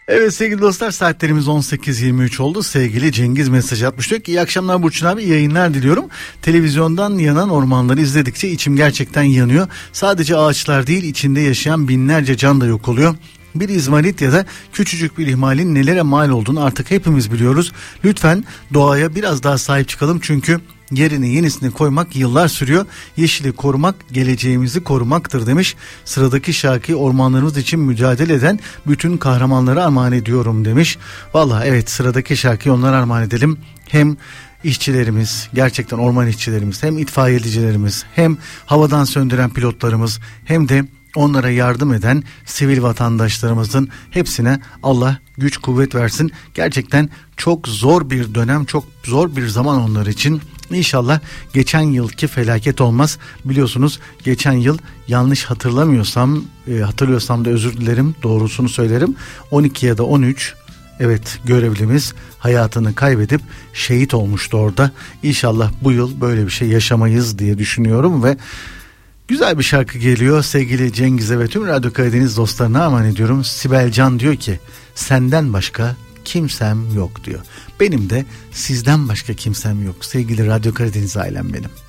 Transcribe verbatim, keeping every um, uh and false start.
Evet sevgili dostlar, saatlerimiz on sekiz yirmi üç oldu. Sevgili Cengiz mesaj atmış, diyor ki iyi akşamlar Burçin abi, yayınlar diliyorum. Televizyondan yanan ormanları izledikçe içim gerçekten yanıyor. Sadece ağaçlar değil, içinde yaşayan binlerce can da yok oluyor. Bir izmarit ya da küçücük bir ihmalin nelere mal olduğunu artık hepimiz biliyoruz. Lütfen doğaya biraz daha sahip çıkalım, çünkü yerine yenisini koymak yıllar sürüyor. Yeşili korumak geleceğimizi korumaktır demiş. Sıradaki şarkıyı ormanlarımız için mücadele eden bütün kahramanlara armağan ediyorum demiş. Vallahi evet, sıradaki şarkıyı onlara armağan edelim. Hem işçilerimiz, gerçekten orman işçilerimiz, hem itfaiyecilerimiz, hem havadan söndüren pilotlarımız, hem de onlara yardım eden sivil vatandaşlarımızın hepsine Allah güç kuvvet versin. Gerçekten çok zor bir dönem, çok zor bir zaman onlar için. İnşallah geçen yılki felaket olmaz. Biliyorsunuz geçen yıl, yanlış hatırlamıyorsam, e, hatırlıyorsam da özür dilerim, doğrusunu söylerim, on iki ya da on üç evet görevlimiz hayatını kaybedip şehit olmuştu orada. İnşallah bu yıl böyle bir şey yaşamayız diye düşünüyorum ve güzel bir şarkı geliyor sevgili Cengiz'e ve tüm Radyo Karadeniz dostlarına armağan ediyorum. Sibel Can diyor ki senden başka kimsem yok diyor. Benim de sizden başka kimsem yok sevgili Radyo Karadeniz ailem benim.